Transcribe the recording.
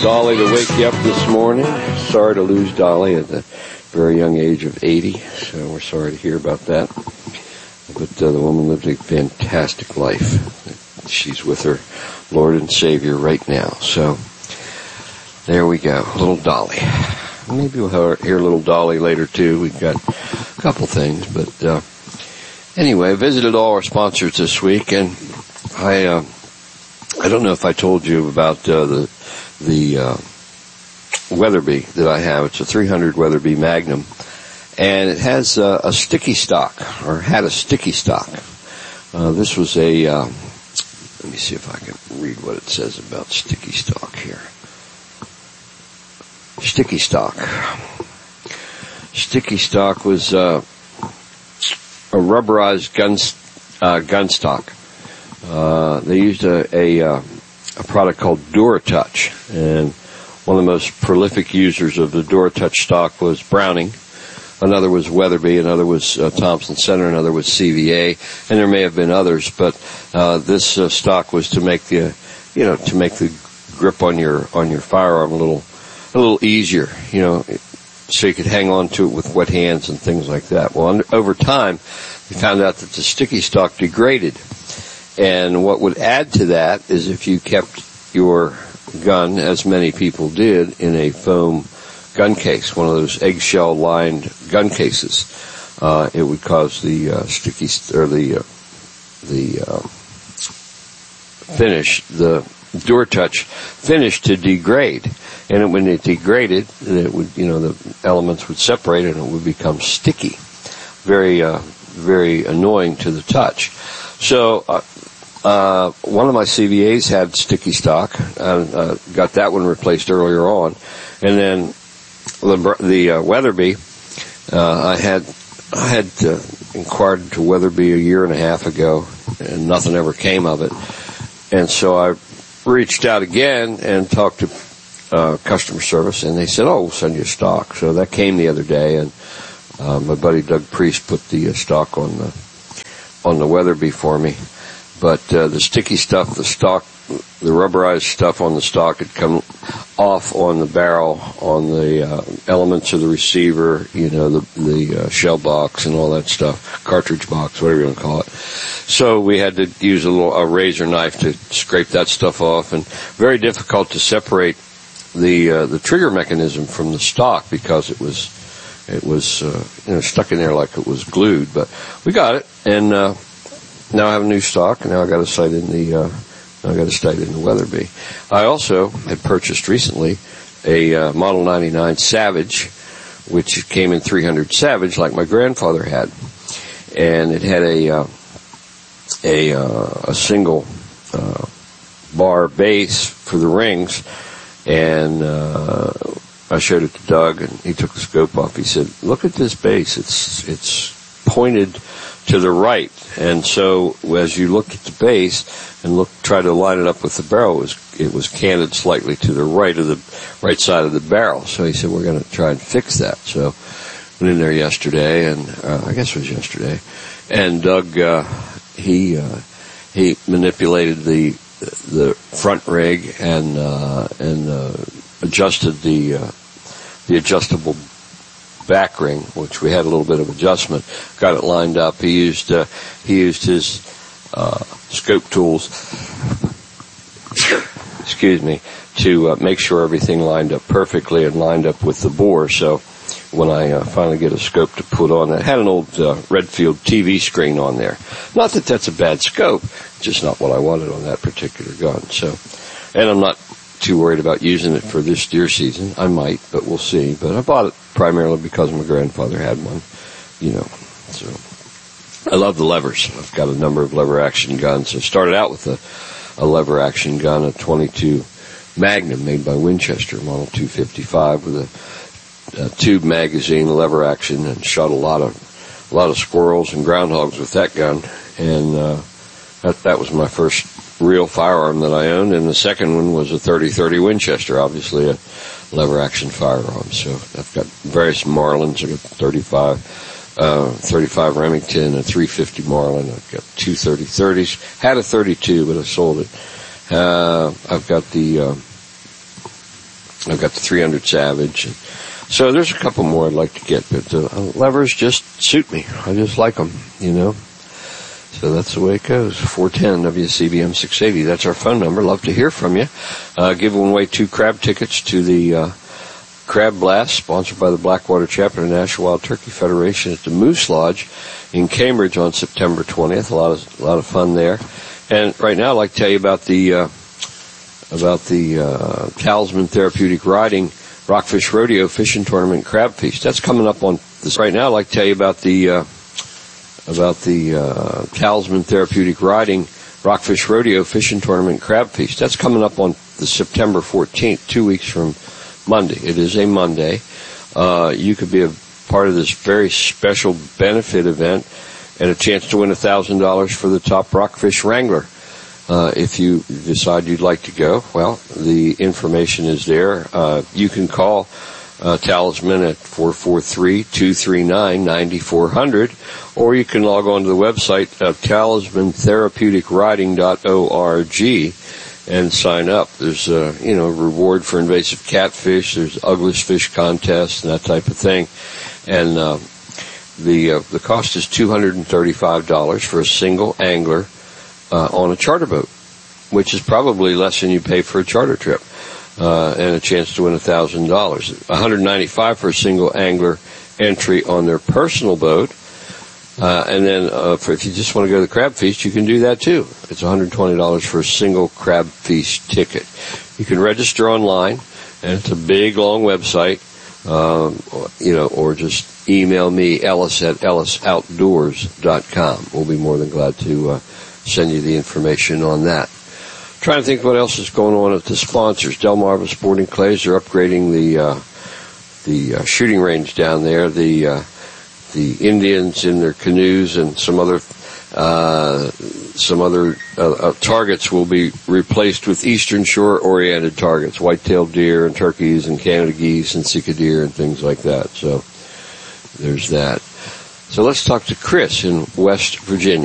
Dolly to wake you up this morning. Sorry to lose Dolly at the very young age of 80, so we're sorry to hear about that. But the woman lived a fantastic life. She's with her Lord and Savior right now. So there we go, little Dolly. Maybe we'll hear little Dolly later too. We've got a couple things, but anyway, I visited all our sponsors this week, and I don't know if I told you about the Weatherby that I have. It's a 300 Weatherby Magnum, and it has a sticky stock, or had a sticky stock. This was a, let me see if I can read what it says about sticky stock here. Sticky stock. Sticky stock was a rubberized gun stock. They used a product called DuraTouch, and one of the most prolific users of the DuraTouch stock was Browning. Another was Weatherby, another was Thompson Center, another was CVA, and there may have been others, but this stock was to make the grip on your firearm a little easier, so you could hang on to it with wet hands and things like that. Well, over time, we found out that the sticky stock degraded. And what would add to that is if you kept your gun, as many people did, in a foam gun case, one of those eggshell-lined gun cases, it would cause the DuraTouch finish to degrade. And when it degraded, it would, the elements would separate and it would become sticky. Very, very annoying to the touch. So, one of my CVAs had sticky stock. Got that one replaced earlier on. And then the Weatherby, I had inquired to Weatherby a year and a half ago, and nothing ever came of it. And so I reached out again and talked to customer service, and they said, we'll send you a stock. So that came the other day, and my buddy Doug Priest put the stock on the Weatherby for me. But the sticky stuff, the rubberized stuff on the stock had come off on the barrel, on the elements of the receiver, the shell box and all that stuff, cartridge box, whatever you want to call it. So we had to use a razor knife to scrape that stuff off, and very difficult to separate the trigger mechanism from the stock because it was stuck in there like it was glued. But we got it, and now I have a new stock, and now I got a sight in the Weatherby. I also had purchased recently a Model 99 Savage, which came in 300 Savage, like my grandfather had, and it had a single bar base for the rings, and I showed it to Doug, and he took the scope off. He said, "Look at this base; it's pointed to the right." And so as you look at the base and try to line it up with the barrel, it was canted slightly to the right side of the barrel. So he said, we're going to try and fix that. So went in there yesterday, and I guess it was yesterday, and Doug, he manipulated the front rig and adjusted the adjustable back ring, which we had a little bit of adjustment, got it lined up. He used his scope tools, to make sure everything lined up perfectly and lined up with the bore. So when I finally get a scope to put on, it had an old Redfield TV screen on there. Not that that's a bad scope, just not what I wanted on that particular gun. So, and I'm not too worried about using it for this deer season. I might, but we'll see. But I bought it primarily because my grandfather had one, So I love the levers. I've got a number of lever action guns. I started out with a lever action gun, a 22 Magnum made by Winchester, Model 255, with a tube magazine, lever action, and shot a lot of squirrels and groundhogs with that gun. And that was my first real firearm that I owned, and the second one was a 30-30 Winchester, obviously a lever-action firearm. So I've got various Marlins. I've got 35 Remington, a 350 Marlin. I've got two 30-30s. Had a 32, but I sold it. I've got the I've got the 300 Savage. So there's a couple more I'd like to get, but the levers just suit me. I just like them, So that's the way it goes. 410 WCBM 680. That's our phone number. Love to hear from you. Giving away 2 crab tickets to the Crab Blast, sponsored by the Blackwater Chapter of the National Wild Turkey Federation at the Moose Lodge in Cambridge on September 20th. A lot of fun there. And right now I'd like to tell you about the Talisman Therapeutic Riding Rockfish Rodeo Fishing Tournament Crab Feast. That's coming up on this. Right now I'd like to tell you about the Talisman Therapeutic Riding Rockfish Rodeo Fishing Tournament Crab Feast. That's coming up on the September 14th, 2 weeks from Monday. It is a Monday. You could be a part of this very special benefit event and a chance to win $1,000 for the top rockfish wrangler. If you decide you'd like to go, well, the information is there. You can call Talisman at 443-239-9400, or you can log on to the website talismantherapeuticriding.org and sign up. There's reward for invasive catfish. There's ugliest fish contests and that type of thing. And the cost is $235 for a single angler on a charter boat, which is probably less than you pay for a charter trip, and a chance to win $1,000. $195 for a single angler entry on their personal boat, and then if you just want to go to the crab feast, you can do that too. It's $120 for a single crab feast ticket. You can register online, and it's a big long website, or just email me, Ellis at ellisoutdoors.com. We'll be more than glad to send you the information on that. Trying to think what else is going on at the sponsors. Delmarva Sporting Clays are upgrading the shooting range down there. The Indians in their canoes and some other targets will be replaced with Eastern Shore oriented targets, white-tailed deer and turkeys and Canada geese and Sika deer and things like that. So there's that. So let's talk to Chris in West Virginia.